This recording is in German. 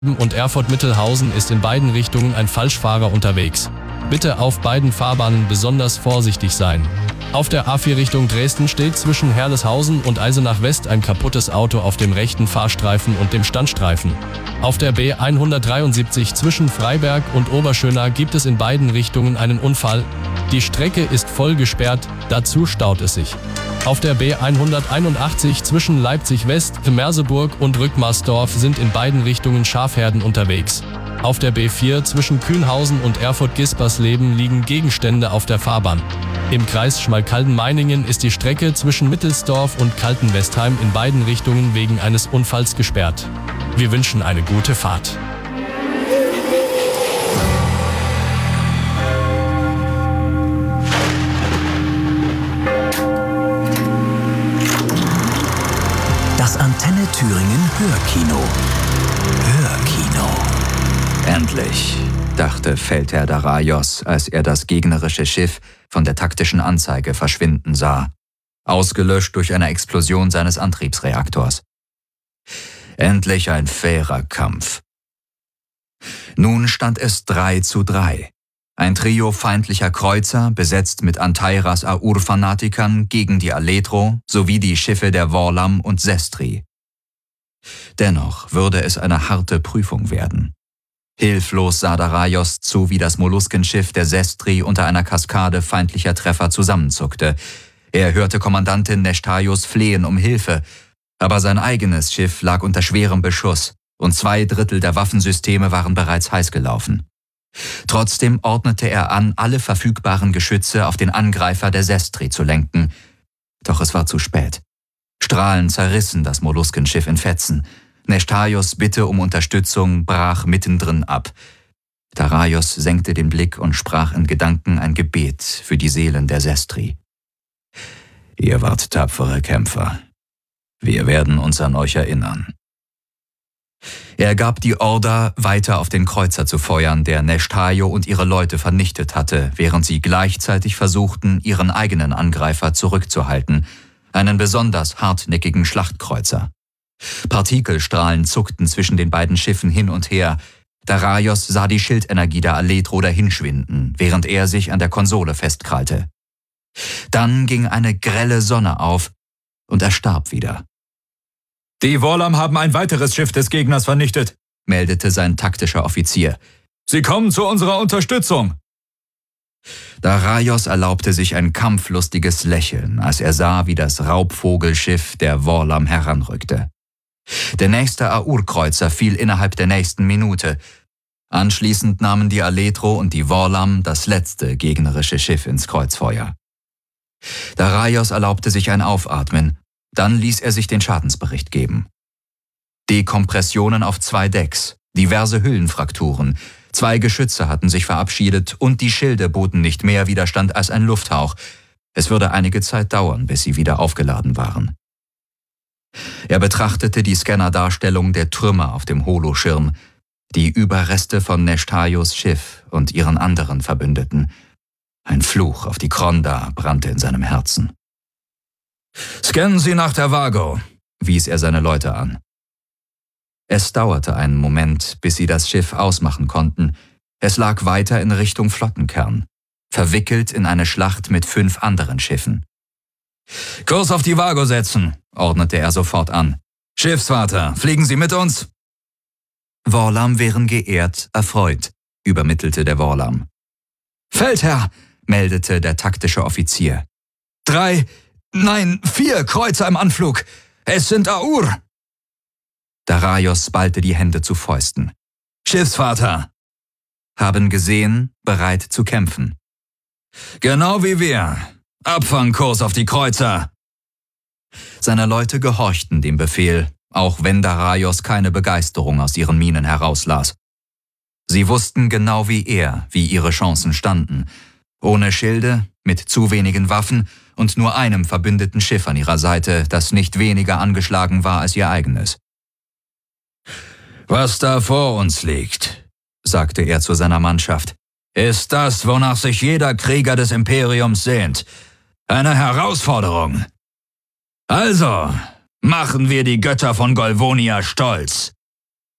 und Erfurt-Mittelhausen ist in beiden Richtungen ein Falschfahrer unterwegs. Bitte auf beiden Fahrbahnen besonders vorsichtig sein. Auf der A4 Richtung Dresden steht zwischen Herleshausen und Eisenach West ein kaputtes Auto auf dem rechten Fahrstreifen und dem Standstreifen. Auf der B173 zwischen Freiberg und Oberschöna gibt es in beiden Richtungen einen Unfall. Die Strecke ist voll gesperrt, dazu staut es sich. Auf der B181 zwischen Leipzig West, Merseburg und Rückmarsdorf sind in beiden Richtungen Schafherden unterwegs. Auf der B4 zwischen Kühnhausen und Erfurt-Gispersleben liegen Gegenstände auf der Fahrbahn. Im Kreis Schmalkalden-Meiningen ist die Strecke zwischen Mittelsdorf und Kaltenwestheim in beiden Richtungen wegen eines Unfalls gesperrt. Wir wünschen eine gute Fahrt. Das Antenne Thüringen Hörkino. Hörkino. Endlich, dachte Feldherr Darajos, als er das gegnerische Schiff von der taktischen Anzeige verschwinden sah, ausgelöscht durch eine Explosion seines Antriebsreaktors. Endlich ein fairer Kampf. Nun stand es 3:3. Ein Trio feindlicher Kreuzer, besetzt mit Anteiras Aur-Fanatikern gegen die Aletro sowie die Schiffe der Worlam und Sestri. Dennoch würde es eine harte Prüfung werden. Hilflos sah Darajos zu, wie das Molluskenschiff der Sestri unter einer Kaskade feindlicher Treffer zusammenzuckte. Er hörte Kommandantin Nechtaios flehen um Hilfe, aber sein eigenes Schiff lag unter schwerem Beschuss und 2/3 der Waffensysteme waren bereits heiß gelaufen. Trotzdem ordnete er an, alle verfügbaren Geschütze auf den Angreifer der Sestri zu lenken. Doch es war zu spät. Strahlen zerrissen das Molluskenschiff in Fetzen. Nechtaios' Bitte um Unterstützung brach mittendrin ab. Darajos senkte den Blick und sprach in Gedanken ein Gebet für die Seelen der Sestri. Ihr wart tapfere Kämpfer. Wir werden uns an euch erinnern. Er gab die Order, weiter auf den Kreuzer zu feuern, der Nechtaio und ihre Leute vernichtet hatte, während sie gleichzeitig versuchten, ihren eigenen Angreifer zurückzuhalten, einen besonders hartnäckigen Schlachtkreuzer. Partikelstrahlen zuckten zwischen den beiden Schiffen hin und her. Darajos sah die Schildenergie der Aletro dahinschwinden, während er sich an der Konsole festkrallte. Dann ging eine grelle Sonne auf und er starb wieder. Die Worlam haben ein weiteres Schiff des Gegners vernichtet, meldete sein taktischer Offizier. Sie kommen zu unserer Unterstützung. Darajos erlaubte sich ein kampflustiges Lächeln, als er sah, wie das Raubvogelschiff der Worlam heranrückte. Der nächste Aur-Kreuzer fiel innerhalb der nächsten Minute. Anschließend nahmen die Aletro und die Worlam das letzte gegnerische Schiff ins Kreuzfeuer. Darajos erlaubte sich ein Aufatmen, dann ließ er sich den Schadensbericht geben. Dekompressionen auf 2 Decks, diverse Hüllenfrakturen, 2 Geschütze hatten sich verabschiedet und die Schilde boten nicht mehr Widerstand als ein Lufthauch. Es würde einige Zeit dauern, bis sie wieder aufgeladen waren. Er betrachtete die Scannerdarstellung der Trümmer auf dem Holoschirm, die Überreste von Nechtaios Schiff und ihren anderen Verbündeten. Ein Fluch auf die Kronda brannte in seinem Herzen. »Scannen Sie nach der Vago«, wies er seine Leute an. Es dauerte einen Moment, bis sie das Schiff ausmachen konnten. Es lag weiter in Richtung Flottenkern, verwickelt in eine Schlacht mit 5 anderen Schiffen. »Kurs auf die Vago setzen«, ordnete er sofort an. »Schiffsvater, fliegen Sie mit uns?« »Worlam wären geehrt, erfreut«, übermittelte der Worlam. »Feldherr«, meldete der taktische Offizier. 4 Kreuzer im Anflug. Es sind Aur.« Darajos ballte die Hände zu Fäusten. »Schiffsvater!« »Haben gesehen, bereit zu kämpfen.« »Genau wie wir. Abfangkurs auf die Kreuzer!« Seine Leute gehorchten dem Befehl, auch wenn Darajos keine Begeisterung aus ihren Mienen herauslas. Sie wussten genau wie er, wie ihre Chancen standen. Ohne Schilde, mit zu wenigen Waffen und nur einem verbündeten Schiff an ihrer Seite, das nicht weniger angeschlagen war als ihr eigenes. »Was da vor uns liegt«, sagte er zu seiner Mannschaft, »ist das, wonach sich jeder Krieger des Imperiums sehnt. Eine Herausforderung. Also, machen wir die Götter von Golvonia stolz.«